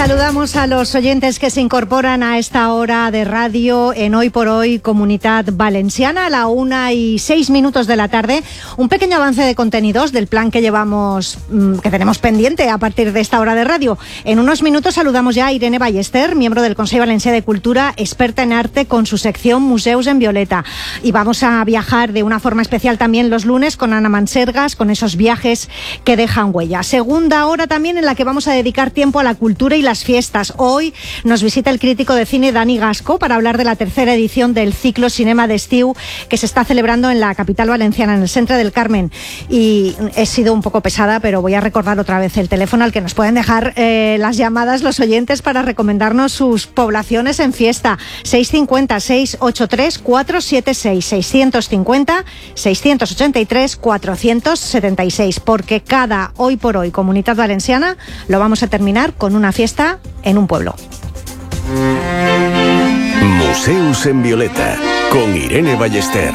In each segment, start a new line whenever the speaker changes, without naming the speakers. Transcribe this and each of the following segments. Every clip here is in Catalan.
Saludamos a los oyentes que se incorporan a esta hora de radio en Hoy por Hoy, Comunidad Valenciana, a la 1:06 de la tarde. Un pequeño avance de contenidos del plan que llevamos, que tenemos pendiente a partir de esta hora de radio. En unos minutos saludamos ya a Irene Ballester, miembro del Consell Valencià de Cultura, experta en arte con su sección Museus en Violeta. Y vamos a viajar de una forma especial también los lunes con Ana Mansergas, con esos viajes que dejan huella. Segunda hora también en la que vamos a dedicar tiempo a la cultura y las fiestas. Hoy nos visita el crítico de cine Dani Gasco para hablar de la tercera edición del ciclo Cinema d'Estiu que se está celebrando en la capital valenciana, en el Centre del Carmen. Y he sido un poco pesada, pero voy a recordar otra vez el teléfono al que nos pueden dejar las llamadas los oyentes para recomendarnos sus poblaciones en fiesta. 650-683-476, 650-683-476, porque cada Hoy por Hoy Comunidad Valenciana lo vamos a terminar con una fiesta en un pueblo.
Museus en Violeta, con Irene Ballester.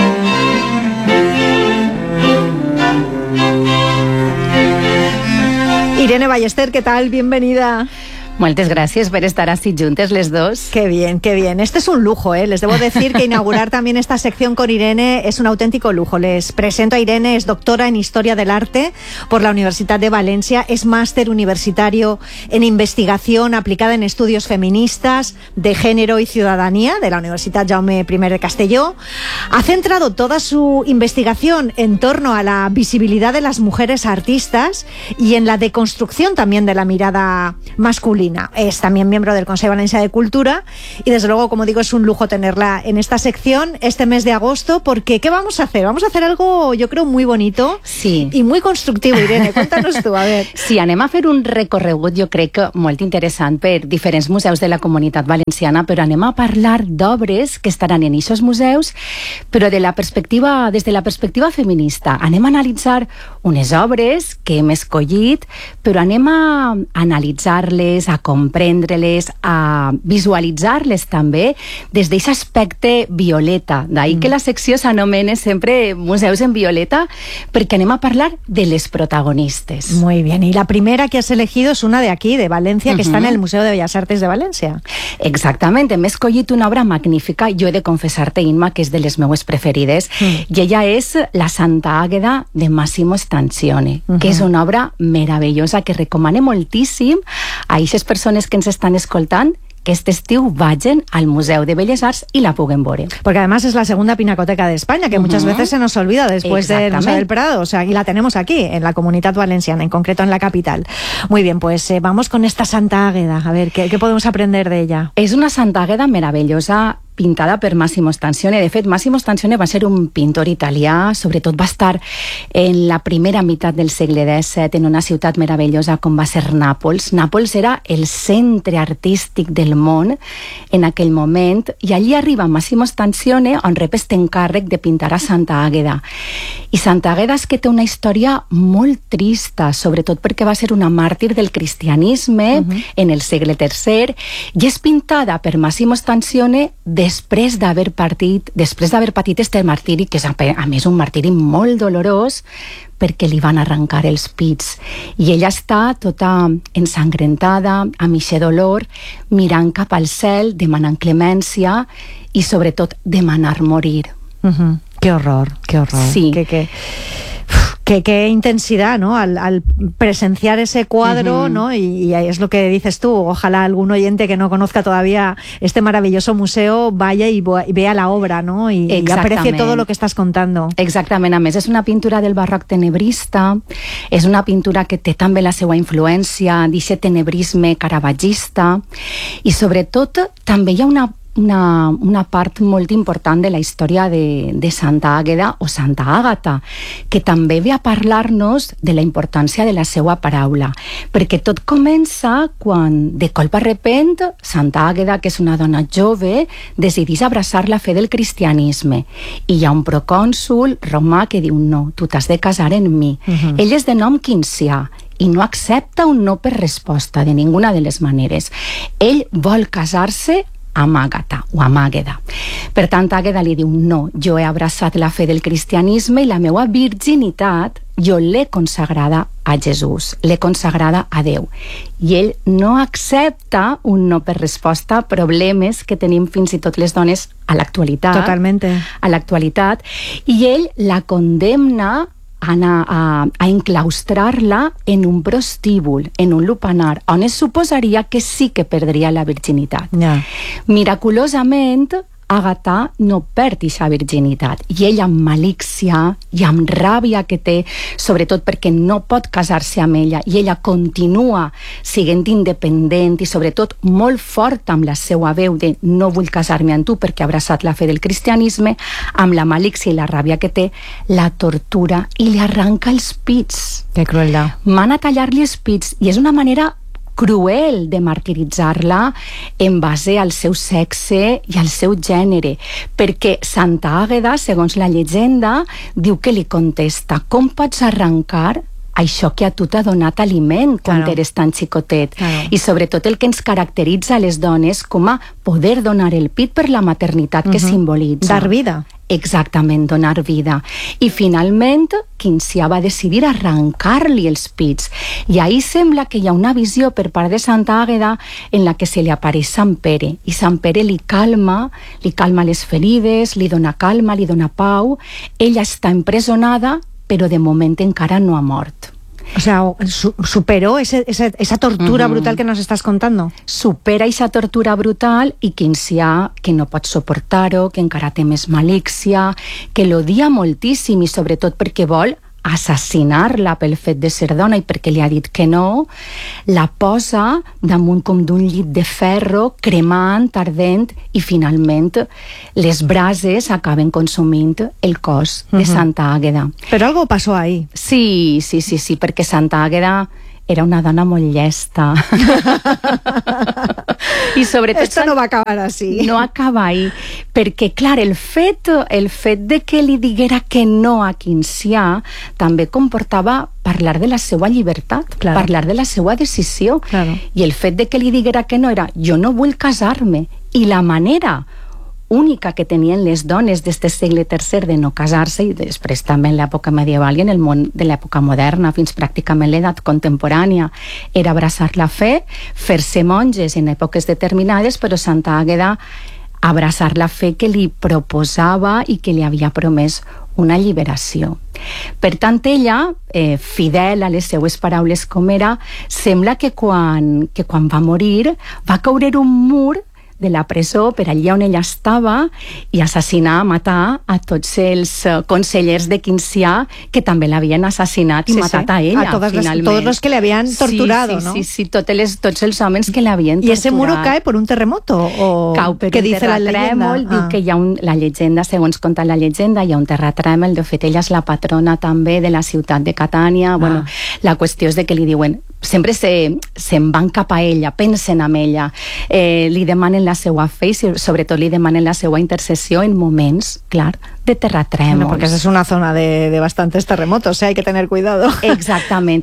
Irene Ballester, ¿qué tal? Bienvenida.
Moltes gràcies per estar así juntes les dos.
Qué bien, qué bien. Este es un lujo, ¿eh? Les debo decir que inaugurar también esta sección con Irene es un auténtico lujo. Les presento a Irene, es doctora en Historia del Arte por la Universidad de Valencia, es máster universitario en investigación aplicada en estudios feministas, de género y ciudadanía de la Universidad Jaume I de Castelló. Ha centrado toda su investigación en torno a la visibilidad de las mujeres artistas y en la deconstrucción también de la mirada masculina. Es también miembro del Consell Valencià de Cultura y desde luego, como digo, es un lujo tenerla en esta sección este mes de agosto, porque ¿qué vamos a hacer? Vamos a hacer algo, yo creo, muy bonito,
sí,
i muy constructiu. Irene, cuéntanos tu, a ver.
Sí, anem a fer un recorregut, jo crec que molt interessant per diferents museus de la Comunitat Valenciana, però anem a parlar d'obres que estaran en aquests museus, però des de la perspectiva feminista. Anem a analitzar unes obres que hem escollit, però anem a analitzar-les, a comprendre-les, a visualitzar-les també des d'aquest aspecte violeta. D'ahir que la secció s'anomena sempre Museus en Violeta, perquè anem a parlar de les protagonistes.
Muy bien, y la primera que has elegido es una de aquí, de Valencia, que está en el Museo de Bellas Artes de Valencia.
Exactament, hem escollit una obra magnífica, jo he de confessar-te, Inma, que és de les meues preferides, i ella és la Santa Àgueda de Massimo Stanzione, que és una obra meravellosa que recomano moltíssim a aquestes persones que ens estan escoltant que este estiu vagin al Museu de Belles Arts y la puguen veure.
Porque además es la segunda pinacoteca de España, que muchas veces se nos olvida después del Museo del Prado. O sea, y la tenemos aquí, en la Comunitat Valenciana, en concreto en la capital. Muy bien, pues vamos con esta Santa Àgueda. A ver, ¿qué podemos aprender de ella?
És una Santa Àgueda meravellosa, pintada per Massimo Stanzione. De fet, Massimo Stanzione va ser un pintor italià, sobretot va estar en la primera meitat del segle XVII en una ciutat meravellosa com va ser Nàpols. Nàpols era el centre artístic del món en aquell moment, i allí arriba Massimo Stanzione, on rep este encàrrec de pintar a Santa Àgueda. I Santa Àgueda és que té una història molt trista, sobretot perquè va ser una màrtir del cristianisme en el segle III, i és pintada per Massimo Stanzione després d'haver patit este martiri, que és a més un martiri molt dolorós, perquè li van arrencar els pits. I ella està tota ensangrentada, amb aquest dolor, mirant cap al cel, demanant clemència i sobretot demanar morir.
Qué horror, qué horror.
Sí.
Qué intensidad, ¿no? Al presenciar ese cuadro, ¿no? Y es lo que dices tú. Ojalá algún oyente que no conozca todavía este maravilloso museo vaya y vea la obra, ¿no? Y aprecie todo lo que estás contando.
Exactament. A més, és una pintura del barroc tenebrista, és una pintura que té també la seva influència d'aquest tenebrisme caravagista, i sobretot també hi ha una part molt important de la història de Santa Àgueda o Santa Àgata, que també ve a parlar-nos de la importància de la seva paraula, perquè tot comença quan, de colpa repent, Santa Àgueda, que és una dona jove, decideix abraçar la fe del cristianisme, i hi ha un procònsul romà que diu: no, tu t'has de casar amb mi. Ell és de nom Quincià i no accepta un no per resposta de ninguna de les maneres. Ell vol casar-se amb Àgata. o amb Àgueda. Per tant, Àgueda li diu, no, jo he abraçat la fe del cristianisme i la meva virginitat jo l'he consagrada a Jesús, l'he consagrada a Déu. I ell no accepta un no per resposta a problemes que tenim fins i tot les dones a l'actualitat.
Totalmente.
A l'actualitat. I ell la condemna a enclaustrar-la en un prostíbul, en un lupanar, on es suposaria que sí que perdria la virginitat.
Ja.
Miraculosament, Àgata no perd aquesta virginitat i ella amb malícia i amb ràbia que té, sobretot perquè no pot casar-se amb ella, i ella continua sent independent i sobretot molt forta amb la seva veu de no vull casar-me amb tu perquè ha abraçat la fe del cristianisme, amb la malícia i la ràbia que té, la tortura i li arranca els pits.
Que crueldad.
Van a tallar-li els pits i és una manera cruel de martiritzar-la en base al seu sexe i al seu gènere, perquè Santa Àgueda, segons la llegenda, diu que li contesta, com pots arrencar això que a tu t'ha donat aliment quan eres tan xicotet? I sobretot el que ens caracteritza a les dones com a poder donar el pit per la maternitat que simbolitza.
Dar vida.
Exactament, donar vida. I finalment, Quincià va decidir arrencar-li els pits. I ahí sembla que hi ha una visió per part de Santa Àgueda en la que se li apareix Sant Pere. I Sant Pere li calma les ferides, li dona calma, li dona pau. Ella està empresonada, però de moment encara no ha mort.
O sea, superó esa tortura brutal que nos estás contando.
Supera esa tortura brutal i Quincià, que no pot suportar-ho, que encara té més malícia, que l'odia moltíssim i sobretot perquè vol assassinar-la pel fet de ser dona i perquè li ha dit que no, la posa damunt com d'un llit de ferro, cremant, ardent, i finalment les brases acaben consumint el cos de Santa Àgueda.
Però algo pasó ahí.
Sí, perquè Santa Àgueda era una dona molt llesta. I sobretot...
Esto no va a acabar así.
No acaba ahí. Perquè, clar, el fet de que li diguera que no a Quincià també comportava parlar de la seva llibertat, parlar de la seva decisió. I el fet de que li diguera que no era jo no vull casar-me. I la manera única que tenien les dones d'este segle III de no casar-se, i després també en l'època medieval i en el món de l'època moderna, fins pràcticament l'edat contemporània, era abraçar la fe, fer-se monges en èpoques determinades, però Santa Àgueda abraçar la fe que li proposava i que li havia promès una lliberació. Per tant, ella, fidel a les seues paraules com era, sembla que quan va morir va caure un mur de la presó per allà on ella estava i assassinar, matar a tots els consellers de Quincià que també l'havien assassinat i matat a ella, finalment.
Todos los que le habían torturado, ¿no?
Sí, tots els homes que l'havien torturat.
¿Y ese muro cae por un terremoto?
Cau per un terratrèmol, diu que hi ha la llegenda, segons conta la llegenda, hi ha un terratrèmol, de fet ella és la patrona també de la ciutat de Catània. Bueno, la qüestió és de que li diuen, sempre se'n van cap a ella, pensen en ella, li demanen la seva fe i sobretot li demanen la seva intercessió en moments, clar, de terratrèmols.
Bueno, porque esa es una zona de bastantes terremotos, hay que tener cuidado.
Exactament.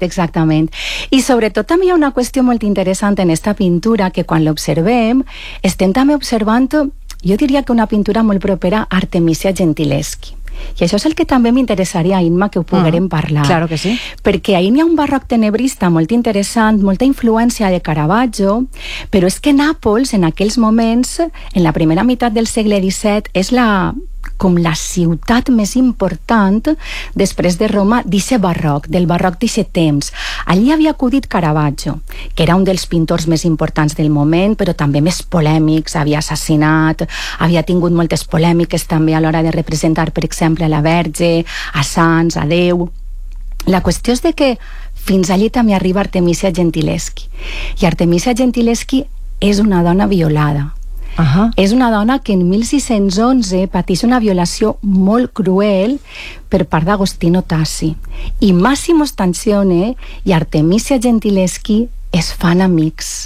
I sobretot també hi ha una qüestió molt interessant en esta pintura, que quan l'observem estem també observant, jo diria que una pintura molt propera a Artemisia Gentileschi. I això és el que també m'interessaria, Imma, que ho poguérem parlar.
Claro que sí.
Perquè ahir hi ha un barroc tenebrista molt interessant, molta influència de Caravaggio, però és que Nàpols, en aquells moments, en la primera meitat del segle XVII, és com la ciutat més important després de Roma d'eixe barroc, del barroc d'eixe temps. Allí havia acudit Caravaggio, que era un dels pintors més importants del moment, però també més polèmics, havia assassinat, havia tingut moltes polèmiques també a l'hora de representar, per exemple, a la Verge, a Sants, a Déu. La qüestió és de que fins allí també arriba Artemisia Gentileschi. I Artemisia Gentileschi és una dona violada. És una dona que en 1611 pateix una violació molt cruel per part d'Agostino Tassi. I Massimo Stanzione i Artemisia Gentileschi es fan amics.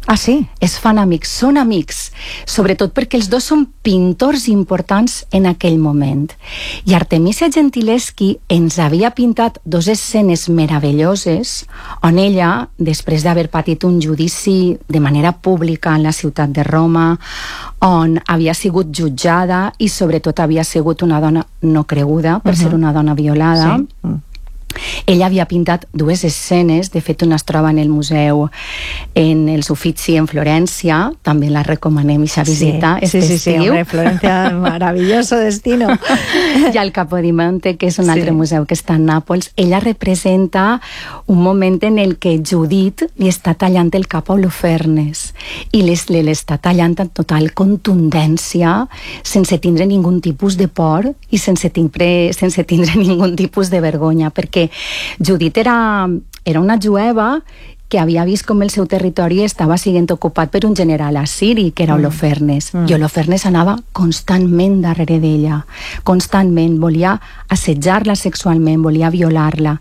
Ah, sí?
Es fan amics, són amics, sobretot perquè els dos són pintors importants en aquell moment. I Artemisia Gentileschi ens havia pintat 2 escenes meravelloses on ella, després d'haver patit un judici de manera pública en la ciutat de Roma, on havia sigut jutjada i sobretot havia sigut una dona no creguda per ser una dona violada, sí. Ella havia pintat 2 escenes, de fet una es troba en el museu en els Uffizi en Florència, també la recomanem aquesta visita este estiu.
Sí, hombre, Florencia, maravilloso destino.
I al Capodimonte, que és un altre museu que està a Nàpols, ella representa un moment en el que Judit li està tallant el cap a Holofernes i l'està tallant amb total contundència, sense tindre ningú tipus de por i sense tindre ningú tipus de vergonya, perquè Judit era una jueva que havia vist com el seu territori estava sent ocupat per un general assiri, que era Holofernes. I Holofernes anava constantment darrere d'ella. Constantment. Volia assetjar-la sexualment, volia violar-la.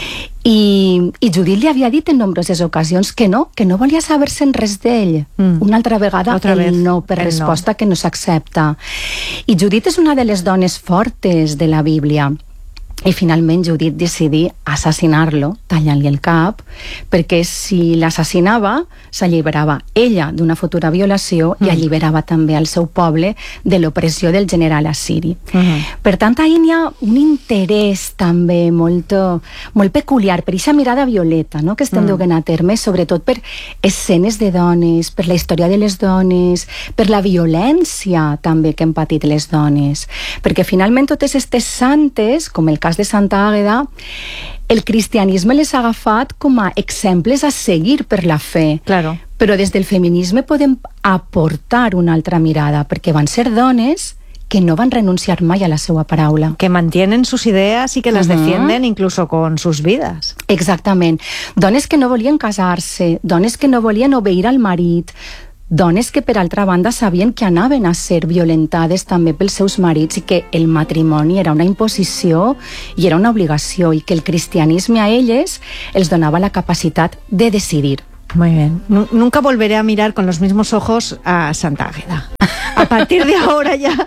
I Judit li havia dit en nombroses ocasions que no volia saber-se'n res d'ell. Una altra vegada el no, per resposta que no s'accepta. I Judit és una de les dones fortes de la Bíblia. I finalment Judit decidí assassinar-lo, tallant-li el cap, perquè si l'assassinava s'alliberava ella d'una futura violació i alliberava també el seu poble de l'opressió del general assiri. Per tant, ahí n'hi ha un interès també molt peculiar per aquesta mirada violeta, no?, que estem duent a terme, sobretot per escenes de dones, per la història de les dones, per la violència també que han patit les dones, perquè finalment totes aquestes santes, com el cas de Santa Àgueda, el cristianisme les ha agafat com a exemples a seguir per la fe.
Claro.
Però des del feminisme podem aportar una altra mirada, perquè van ser dones que no van renunciar mai a la seva paraula.
Que mantienen sus ideas y que las defienden incluso con sus vidas.
Exactament. Dones que no volien casar-se, dones que no volien obeir al marit, dones que per altra banda sabien que anaven a ser violentades també pels seus marits i que el matrimoni era una imposició i era una obligació i que el cristianisme a elles els donava la capacitat de decidir.
Muy bien. Nunca volveré a mirar con los mismos ojos a Santa Águeda. A partir de ahora ya,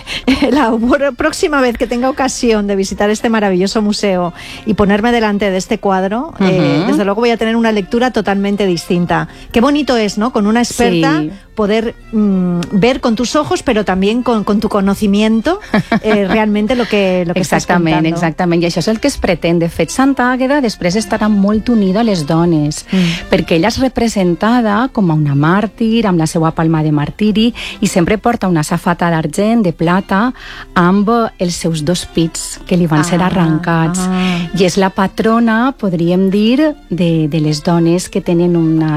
la próxima vez que tenga ocasión de visitar este maravilloso museo y ponerme delante de este cuadro, desde luego voy a tener una lectura totalmente distinta. Qué bonito es, ¿no?, con una experta poder ver con tus ojos, pero también con tu conocimiento realmente lo que estás contando.
Exactament, i això és el que es pretén. De fet, Santa Àgueda després estarà molt unida a les dones, perquè ella és representada com a una màrtir, amb la seva palma de martiri, i sempre porta una safata d'argent, de plata, amb els seus 2 pits que li van ser arrencats. I és la patrona, podríem dir, de les dones que tenen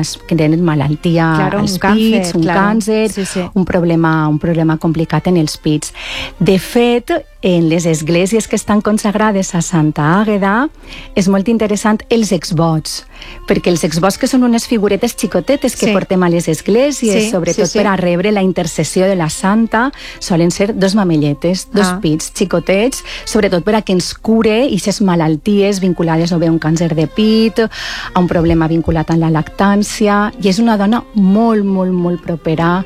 malaltia als pits, un càncer, un problema complicat en els pits. De fet, en les esglésies que estan consagrades a Santa Àgueda és molt interessant els exvots, perquè els exvots, que són unes figuretes xicotetes que portem a les esglésies, sobretot per a rebre la intercessió de la santa, solen ser 2 mamelletes, 2 pits xicotets, sobretot per a que ens cure aquestes malalties vinculades o bé a un càncer de pit, a un problema vinculat amb la lactància, i és una dona molt, molt, molt propera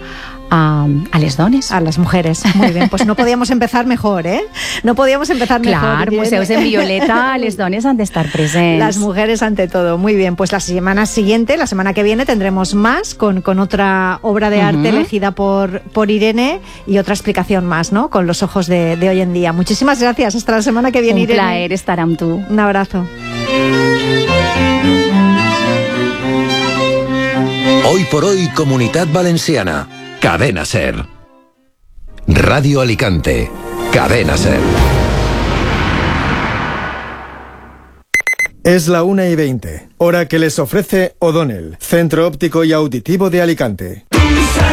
a les dones.
A las mujeres. Muy bien, pues no podíamos empezar mejor, ¿eh? No podíamos empezar mejor.
Claro, museos en violeta, les dones han de estar presentes.
Las mujeres ante todo. Muy bien, pues la semana siguiente, la semana que viene, tendremos más con otra obra de arte elegida por Irene y otra explicación más, ¿no?, con los ojos de hoy en día. Muchísimas gracias. Hasta la semana que viene, Irene.
Un plaer estar amb tu.
Un abrazo.
Hoy por hoy, Comunidad Valenciana. Cadena Ser. Radio Alicante. Cadena Ser.
Es la 1:20, hora que les ofrece O'Donnell, Centro Óptico y Auditivo de Alicante.